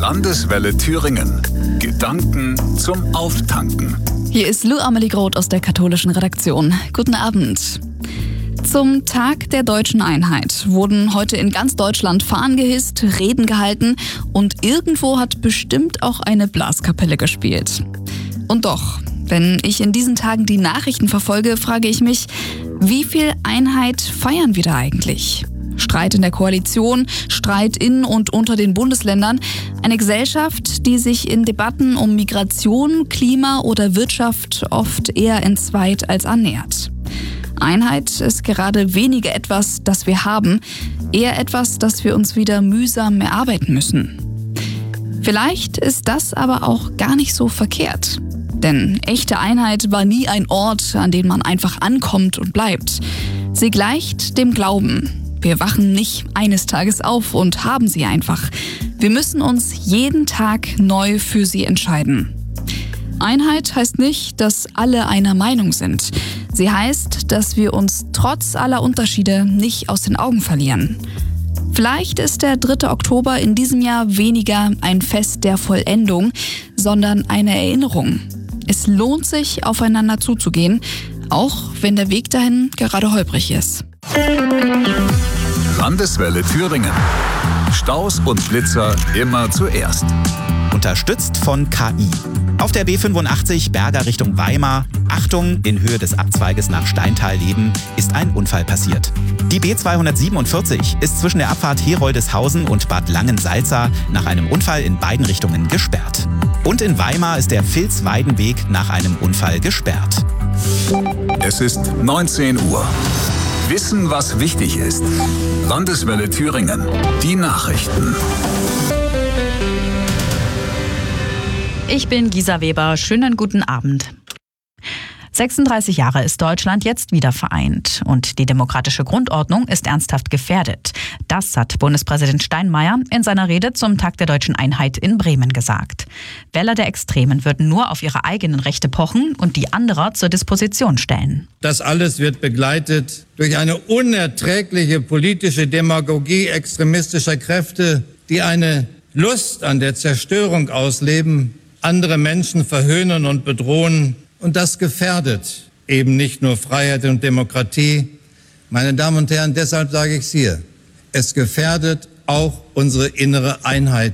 Landeswelle Thüringen. Gedanken zum Auftanken. Hier ist Lou Amelie Groth aus der katholischen Redaktion. Guten Abend. Zum Tag der deutschen Einheit wurden heute in ganz Deutschland Fahnen gehisst, Reden gehalten und irgendwo hat bestimmt auch eine Blaskapelle gespielt. Und doch, wenn ich in diesen Tagen die Nachrichten verfolge, frage ich mich, wie viel Einheit feiern wir da eigentlich? Streit in der Koalition, Streit in und unter den Bundesländern. Eine Gesellschaft, die sich in Debatten um Migration, Klima oder Wirtschaft oft eher entzweit als annähert. Einheit ist gerade weniger etwas, das wir haben, eher etwas, das wir uns wieder mühsam erarbeiten müssen. Vielleicht ist das aber auch gar nicht so verkehrt. Denn echte Einheit war nie ein Ort, an den man einfach ankommt und bleibt. Sie gleicht dem Glauben. Wir wachen nicht eines Tages auf und haben sie einfach. Wir müssen uns jeden Tag neu für sie entscheiden. Einheit heißt nicht, dass alle einer Meinung sind. Sie heißt, dass wir uns trotz aller Unterschiede nicht aus den Augen verlieren. Vielleicht ist der 3. Oktober in diesem Jahr weniger ein Fest der Vollendung, sondern eine Erinnerung. Es lohnt sich, aufeinander zuzugehen, auch wenn der Weg dahin gerade holprig ist. Landeswelle Thüringen. Staus und Blitzer immer zuerst. Unterstützt von KI. Auf der B85 Berger Richtung Weimar, Achtung, in Höhe des Abzweiges nach Steintal-Leben ist ein Unfall passiert. Die B247 ist zwischen der Abfahrt Heroldeshausen und Bad Langensalza nach einem Unfall in beiden Richtungen gesperrt. Und in Weimar ist der Vilsweidenweg nach einem Unfall gesperrt. Es ist 19 Uhr. Wissen, was wichtig ist. Landeswelle Thüringen. Die Nachrichten. Ich bin Gisa Weber. Schönen guten Abend. 36 Jahre ist Deutschland jetzt wieder vereint und die demokratische Grundordnung ist ernsthaft gefährdet. Das hat Bundespräsident Steinmeier in seiner Rede zum Tag der deutschen Einheit in Bremen gesagt. Wähler der Extremen würden nur auf ihre eigenen Rechte pochen und die anderer zur Disposition stellen. Das alles wird begleitet durch eine unerträgliche politische Demagogie extremistischer Kräfte, die eine Lust an der Zerstörung ausleben, andere Menschen verhöhnen und bedrohen. Und das gefährdet eben nicht nur Freiheit und Demokratie. Meine Damen und Herren, deshalb sage ich es hier. Es gefährdet auch unsere innere Einheit.